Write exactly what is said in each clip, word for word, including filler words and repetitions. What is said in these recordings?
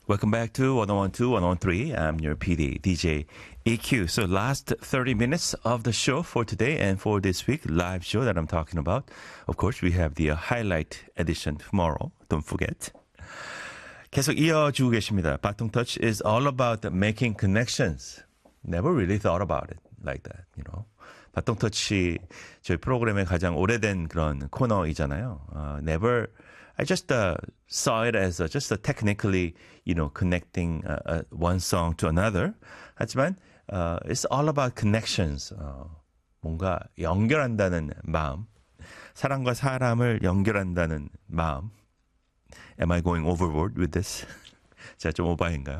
Welcome back to one oh one two, one oh one three. I'm your P D, D J E Q. So last thirty minutes of the show for today and for this week live show that I'm talking about. Of course, we have the uh, highlight edition tomorrow. Don't forget. 계속 이어주고 계십니다. 바통 Touch is all about making connections. Never really thought about it like that, you know. 바통 터치 저희 프로그램의 가장 오래된 그런 코너이잖아요. Uh, never, I just uh, saw it as a, just a technically, you know, connecting uh, uh, one song to another. 하지만 uh, it's all about connections. Uh, 뭔가 연결한다는 마음, 사람과 사람을 연결한다는 마음. Am I going overboard with this? 제가 좀 오바인가요?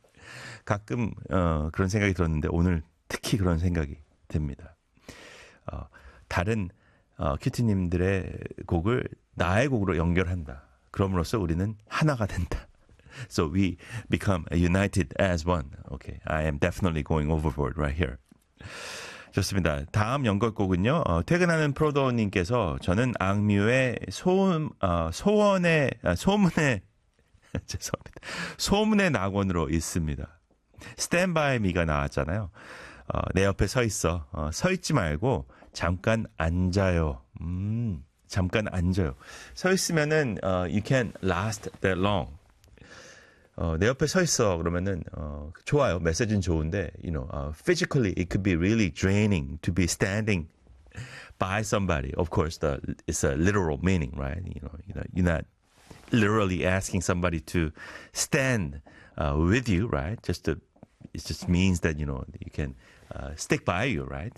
가끔 어, 그런 생각이 들었는데 오늘 특히 그런 생각이 듭니다. 어, 다른 어, 큐티님들의 곡을 나의 곡으로 연결한다. 그럼으로써 우리는 하나가 된다. So we become united as one. Okay, I am definitely going overboard right here. 좋습니다. 다음 연결곡은요. 어, 퇴근하는 프로도님께서 저는 악뮤의 소음, 어, 소원의 아, 소문의 죄송합니다. 소문의 낙원으로 있습니다. Stand by me가 나왔잖아요. 어, 내 옆에 서 있어. 어, 서 있지 말고 잠깐 앉아요. 음, 잠깐 앉아요. 서 있으면은 uh, you can't last that long. 어, 내 옆에 서 있어. 그러면은 어, 좋아요. 메시지는 좋은데, you know, uh, physically it could be really draining to be standing by somebody. Of course, the it's a literal meaning, right? You know, you know, you're not literally asking somebody to stand uh, with you, right? Just to, it just means that you know you can uh, stick by you, right?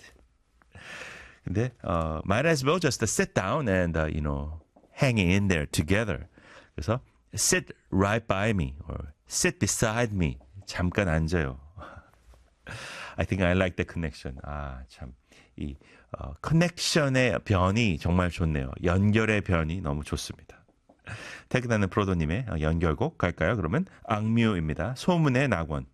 근데 uh, might as well just uh, sit down and uh, you know hanging in there together. 그래서 sit right by me or sit beside me. 잠깐 앉아요. I think I like the connection. 아, 참. 이 어, 커넥션의 변이 정말 좋네요. 연결의 변이 너무 좋습니다. 퇴근하는 프로도님의 연결곡 갈까요? 그러면 악뮤입니다. 소문의 낙원.